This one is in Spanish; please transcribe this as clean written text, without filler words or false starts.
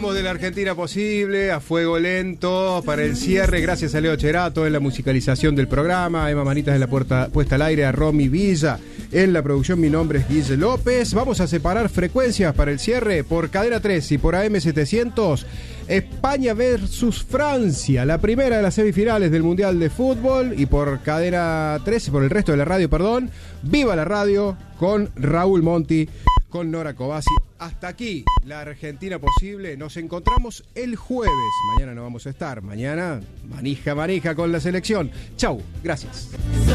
De la Argentina posible, a fuego lento, para el cierre, gracias a Leo Cherato en la musicalización del programa, a Emma Manitas en la puesta al aire, a Romy Villa en la producción. Mi nombre es Guille López. Vamos a separar frecuencias para el cierre por Cadena 3 y por AM700. España versus Francia, la primera de las semifinales del Mundial de Fútbol, y por Cadena 3, por el resto de la radio, perdón, Viva la Radio con Raúl Monti, con Nora Cobasi. Hasta aquí la Argentina posible. Nos encontramos el jueves. Mañana no vamos a estar. Mañana manija con la selección. Chau, gracias.